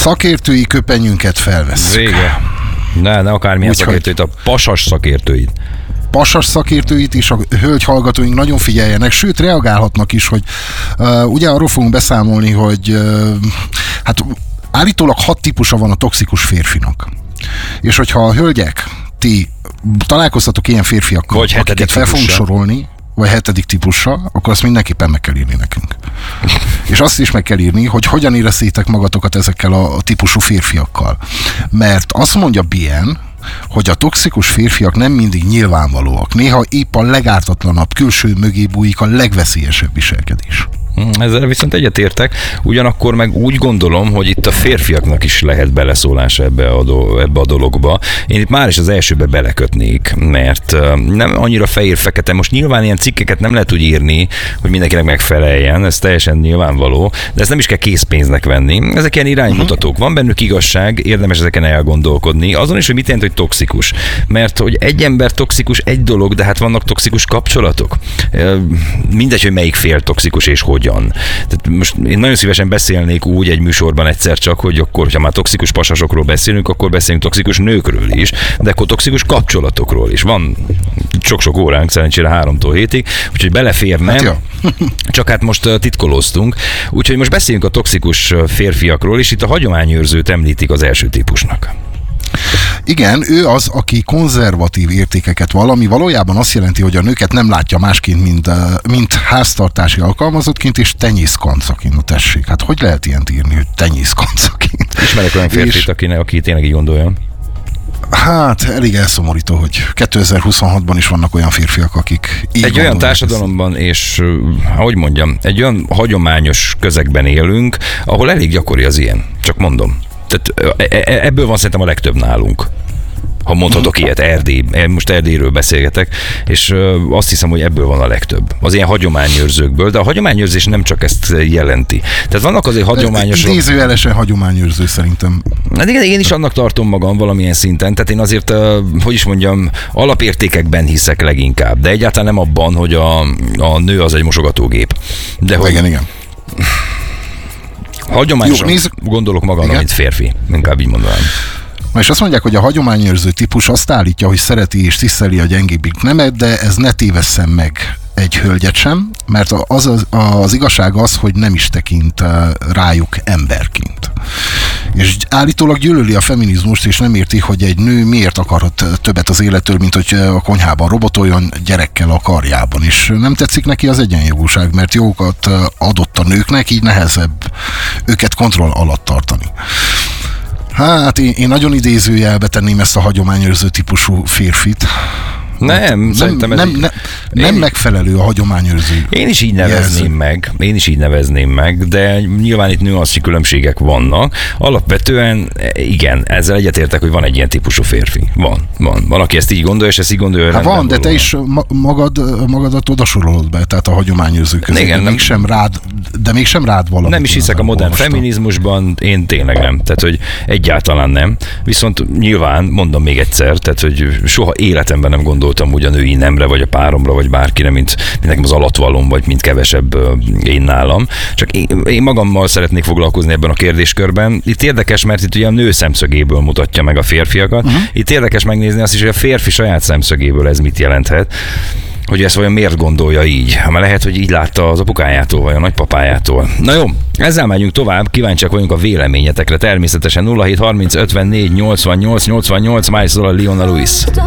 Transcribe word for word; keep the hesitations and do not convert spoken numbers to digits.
szakértői köpenyünket felvesszük. Vége. Ne, ne akármilyen Úgy szakértőit, a pasas szakértőit. Pasas szakértőit is a hölgy hallgatóink nagyon figyeljenek, sőt reagálhatnak is, hogy uh, ugye arról fogunk beszámolni, hogy uh, hát állítólag hat típusa van a toxikus férfinak. És hogyha a hölgyek, ti találkoztatok ilyen férfiakkal, vagy akiket fel fogunk sorolni, vagy hetedik típussal, akkor azt mindenképpen meg kell írni nekünk. És azt is meg kell írni, hogy hogyan éreztétek magatokat ezekkel a típusú férfiakkal. Mert azt mondja Bien, hogy a toxikus férfiak nem mindig nyilvánvalóak. Néha épp a legártatlanabb külső mögé bújik a legveszélyesebb viselkedés. Ezzel viszont egyetértek, ugyanakkor meg úgy gondolom, hogy itt a férfiaknak is lehet beleszólása ebbe a, do- ebbe a dologba. Én itt már is az elsőbe belekötnék, mert nem annyira fehér-fekete. Most nyilván ilyen cikkeket nem lehet úgy írni, hogy mindenkinek megfeleljen, ez teljesen nyilvánvaló, de ezt nem is kell készpénznek venni. Ezek ilyen iránymutatók, van bennük igazság, érdemes ezeken elgondolkodni. Azon is, hogy mit jelent, hogy toxikus. Mert hogy egy ember toxikus egy dolog, de hát vannak toxikus kapcsolatok. Mindegy, hogy melyik fél toxikus és hogy. Tehát most én nagyon szívesen beszélnék úgy egy műsorban egyszer csak, hogy akkor, hogyha már toxikus pasasokról beszélünk, akkor beszélünk toxikus nőkről is, de akkor toxikus kapcsolatokról is. Van sok-sok óránk, szerencsére háromtól hétig, úgyhogy beleférne, hát csak hát most titkolóztunk. Úgyhogy most beszéljünk a toxikus férfiakról, és itt a hagyományőrzőt említik az első típusnak. Igen, ő az, aki konzervatív értékeket val, ami valójában azt jelenti, hogy a nőket nem látja másként, mint, mint háztartási alkalmazottként és tenyészkancaként. Na tessék, hát hogy lehet ilyent írni, hogy tenyészkancaként? Ismerek olyan férfit, és... aki, aki tényleg így gondolja. Hát elég elszomorító, hogy kétezer-huszonhatban is vannak olyan férfiak, akik így egy olyan társadalomban, és ahogy mondjam, egy olyan hagyományos közegben élünk, ahol elég gyakori az ilyen. Csak mondom. Tehát ebből van szerintem a legtöbb nálunk. Ha mondhatok ilyet, Erdély, most Erdélyről beszélgetek, és azt hiszem, hogy ebből van a legtöbb. Az ilyen hagyományőrzőkből, de a hagyományőrzés nem csak ezt jelenti. Tehát vannak azért hagyományos... Idézőjelesen hagyományőrző szerintem. Hát igen, én is annak tartom magam valamilyen szinten, tehát én azért, hogy is mondjam, alapértékekben hiszek leginkább, de egyáltalán nem abban, hogy a, a nő az egy mosogatógép. De hogy... Igen, igen. Hagyományosan Jó, gondolok magamra, igen? Mint férfi, inkább így mondanám. Na és azt mondják, hogy a hagyományőrző típus azt állítja, hogy szereti és tiszteli a gyengébbik nemet, de ez ne tévesszem meg egy hölgyet sem, mert az, az, az igazság az, hogy nem is tekint rájuk emberként. És állítólag gyűlöli a feminizmust, és nem érti, hogy egy nő miért akarhat többet az élettől, mint hogy a konyhában robotoljon gyerekkel a karjában. És nem tetszik neki az egyenjogúság, mert jogokat adott a nőknek, így nehezebb őket kontroll alatt tartani. Hát én, én nagyon idézőjelbe tenném ezt a hagyományőrző típusú férfit. Nem, nem, szerintem ez nem, így... nem, nem én... megfelelő a hagyományőrző. Én is így nevezném jelző. meg, én is így nevezném meg, de nyilván itt nüanszi különbségek vannak. Alapvetően igen, ezzel egyetértek, hogy van egy ilyen típusú férfi. Van, van. Van, aki ezt így gondolja, és ezt így gondolja. Hát van, de te is magad, magadat odasorolod be, tehát a hagyományőrző közé. Igen, de, mégsem rád, de mégsem rád valami. Nem is hiszek a modern olvastam. Feminizmusban, én tényleg nem. Tehát, hogy egyáltalán nem. Viszont nyilván, mondom még egyszer, tehát, hogy soha életemben nem gondoltam úgy a női nemre, vagy a páromra, vagy bárkire, mint, mint nekem az alatvalom, vagy mint kevesebb én nálam. Csak én, én magammal szeretnék foglalkozni ebben a kérdéskörben. Itt érdekes, mert itt ugye a nő szemszögéből mutatja meg a férfiakat. Uh-huh. Itt érdekes megnézni azt is, hogy a férfi saját szemszögéből ez mit jelenthet. Hogy ezt vajon miért gondolja így? Mert lehet, hogy így látta az apukájától, vagy a nagypapájától. Na jó, ezzel megyünk tovább, kíváncsiak vagyunk a véleményetekre. Természetesen nulla hét harminc ötvennégy nyolcvannyolc nyolcvannyolc, májszól a Leona Lewis.